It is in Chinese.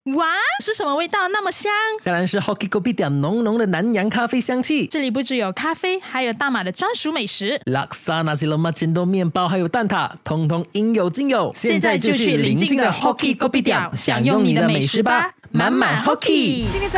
哇，是什么味道那么香？ 当然是 Hockey Kopitiam 浓浓的南洋咖啡香气。 这里不只有咖啡，还有大马的专属美食。 Laksa Nasi Lemak Cendol 面包还有蛋挞，通通应有尽有。 现在就去邻近的 Hockey Kopitiam 享用你的美食吧，满满 Hockey。